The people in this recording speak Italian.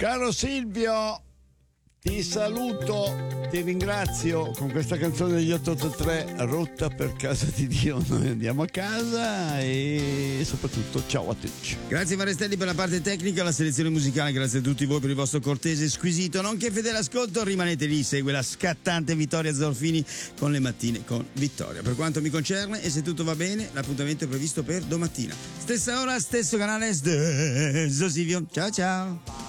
Caro Silvio, ti saluto, ti ringrazio con questa canzone degli 883, rotta per casa di Dio. Noi andiamo a casa e soprattutto ciao a tutti. Grazie Marestelli per la parte tecnica, la selezione musicale, grazie a tutti voi per il vostro cortese e squisito nonché fedele ascolto. Rimanete lì, segue la scattante Vittoria Zorfini con Le Mattine con Vittoria. Per quanto mi concerne, e se tutto va bene, l'appuntamento è previsto per domattina, stessa ora, stesso canale, stesso Silvio. Ciao ciao.